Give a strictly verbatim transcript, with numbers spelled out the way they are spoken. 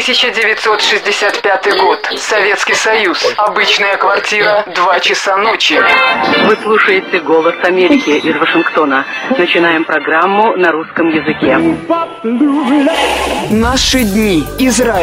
тысяча девятьсот шестьдесят пятый год. Советский Союз. Обычная квартира. Два часа ночи. Вы слушаете «Голос Америки» из Вашингтона. Начинаем программу на русском языке. Наши дни. Израиль.